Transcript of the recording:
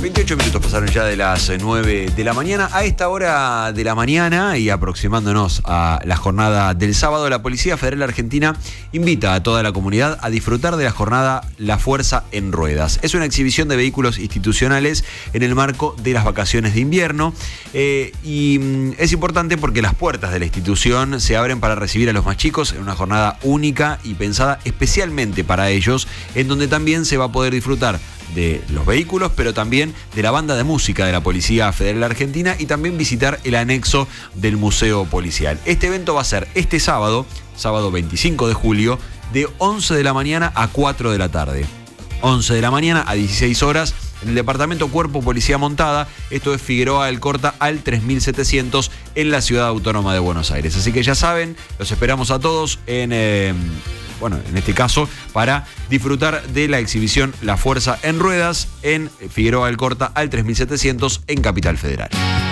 28 minutos pasaron ya de las 9 de la mañana. A esta hora de la mañana y aproximándonos a la jornada del sábado, la Policía Federal Argentina invita a toda la comunidad a disfrutar de la jornada La Fuerza en Ruedas. Es una exhibición de vehículos institucionales en el marco de las vacaciones de invierno y es importante porque las puertas de la institución se abren para recibir a los más chicos en una jornada única y pensada especialmente para ellos, en donde también se va a poder disfrutar de los vehículos, pero también de la banda de música de la Policía Federal Argentina y también visitar el anexo del Museo Policial. Este evento va a ser este sábado 25 de julio, de 11 de la mañana a 4 de la tarde. 11 de la mañana a 16 horas en el departamento Cuerpo Policía Montada. Esto es Figueroa Alcorta al 3700 en la Ciudad Autónoma de Buenos Aires. Así que ya saben, los esperamos a todos en este caso, para disfrutar de la exhibición La Fuerza en Ruedas en Figueroa Alcorta al 3700 en Capital Federal.